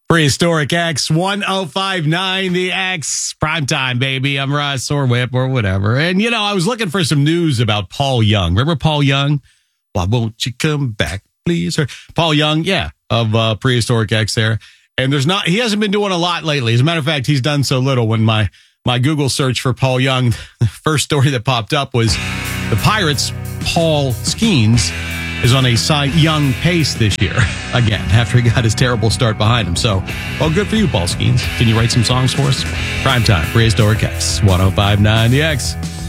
Prehistoric X 1059, the X primetime, baby. I'm Russ or Whip or whatever. And, I was looking for some news about Paul Young. Remember Paul Young? Why won't you come back, please? Or Paul Young, of Prehistoric X there. And he hasn't been doing a lot lately. As a matter of fact, he's done so little. When my Google search for Paul Young, the first story that popped up was the Pirates' Paul Skeens is on a Cy Young pace this year, again, after he got his terrible start behind him. So, well, good for you, Paul Skeens. Can you write some songs for us? Primetime, Prehistoric X, 1059 The X.